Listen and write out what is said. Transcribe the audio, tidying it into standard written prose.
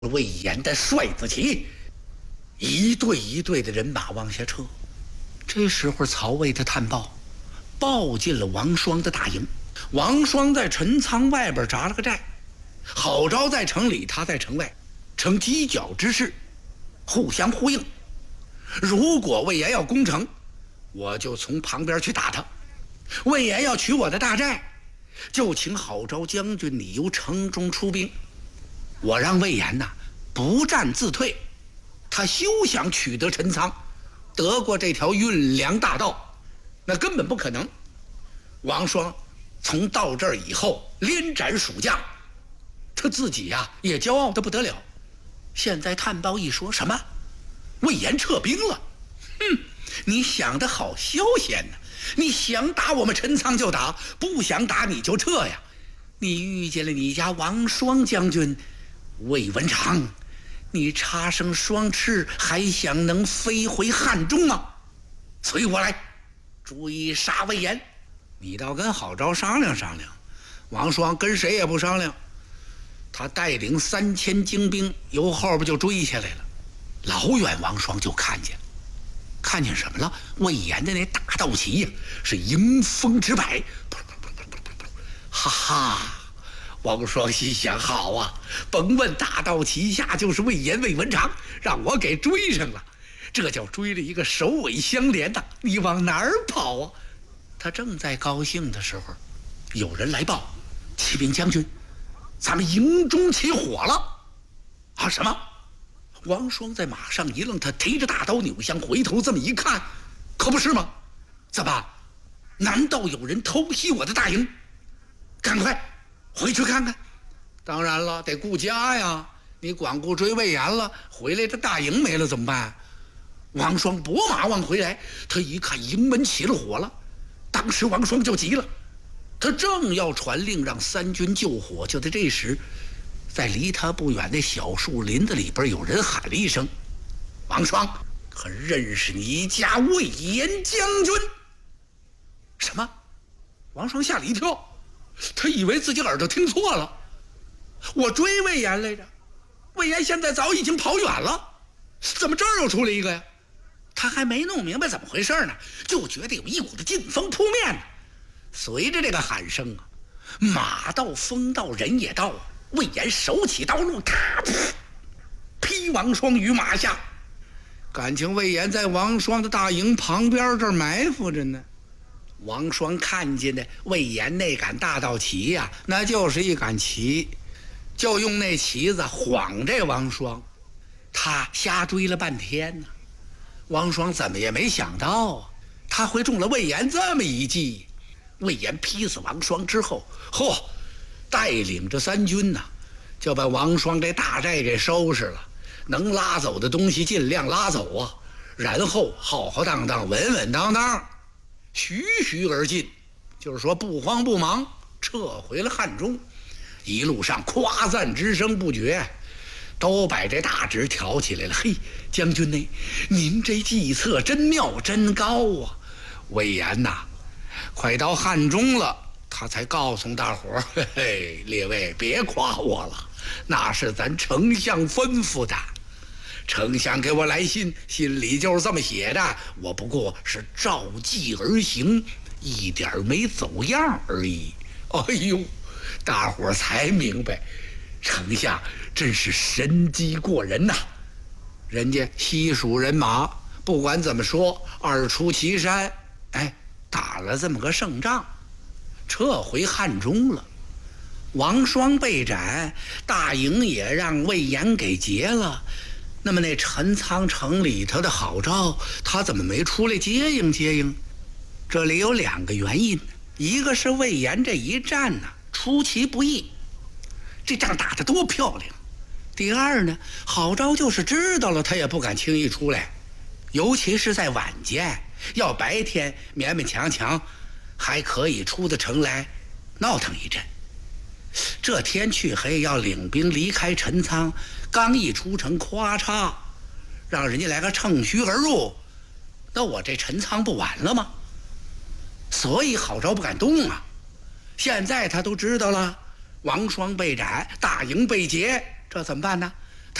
魏延的帅子旗，一队一队的人马往下撤。这时候曹魏的探报报进了王双的大营，王双在陈仓外边扎了个寨，郝昭在城里，他在城外，成犄角之势，互相呼应。如果魏延要攻城，我就从旁边去打他；魏延要取我的大寨，就请郝昭将军你由城中出兵。我让魏延不战自退，他休想取得陈仓，得过这条运粮大道，那根本不可能。王双从到这儿以后连斩蜀将，他自己也骄傲得不得了。现在探报一说什么魏延撤兵了，你想得好休闲呢！你想打我们陈仓就打，不想打你就撤呀！你遇见了你家王双将军魏文长，你插上双翅，还想能飞回汉中吗？随我来，追杀魏延。你倒跟郝昭商量商量。王双跟谁也不商量，他带领3000精兵由后边就追下来了。老远王双就看见什么了？魏延的那大道旗是迎风直摆，哈哈！王双心想：好啊，甭问大道旗下就是魏延、魏文长，让我给追上了，这叫追了一个首尾相连的，你往哪儿跑啊？他正在高兴的时候，有人来报：启禀将军，咱们营中起火了！啊，什么？王双在马上一愣，他提着大刀扭向，回头这么一看，可不是吗？怎么？难道有人偷袭我的大营？赶快回去看看。当然了，得顾家呀，你光顾追魏延了，回来这大营没了怎么办？王双拨马往回来，他一看营门起了火了，当时王双就急了，他正要传令让三军救火，就在这时，在离他不远的小树林子里边，有人喊了一声：“王双，可认识你家魏延将军？”什么？王双吓了一跳，他以为自己耳朵听错了。我追魏延来着，魏延现在早已经跑远了，怎么这儿又出来一个呀？他还没弄明白怎么回事呢，就觉得有一股子劲风扑面呢。随着这个喊声马到风到人也到，魏延手起刀落，劈王双于马下。感情魏延在王双的大营旁边这儿埋伏着呢。王双看见的魏延那杆大道旗那就是一杆旗，就用那旗子晃这王双，他瞎追了半天呢。王双怎么也没想到他会中了魏延这么一计。魏延劈死王双之后，带领着三军就把王双这大寨给收拾了，能拉走的东西尽量拉走然后浩浩荡荡、稳稳当当、徐徐而进，就是说不慌不忙撤回了汉中。一路上夸赞之声不绝，都把这大旨挑起来了。嘿，将军呢，您这计策真妙真高啊！魏延快到汉中了，他才告诉大伙儿：嘿嘿，列位别夸我了，那是咱丞相吩咐的。丞相给我来信，信里就是这么写的，我不过是照计而行，一点没走样而已。哎呦，大伙儿才明白，丞相真是神机过人呐！人家西蜀人马不管怎么说，二出祁山，打了这么个胜仗，撤回汉中了。王双被斩，大营也让魏延给劫了。那么那陈仓城里头的郝昭，他怎么没出来接应接应？这里有2个原因，一个是魏延这一战出其不意，这仗打得多漂亮。第二呢，郝昭就是知道了，他也不敢轻易出来，尤其是在晚间，要白天勉勉强强还可以出得城来闹腾一阵。这天去黑要领兵离开陈仓，刚一出城，咵嚓让人家来个乘虚而入，那我这陈仓不完了吗？所以郝昭不敢动现在他都知道了，王双被斩，大营被劫，这怎么办呢？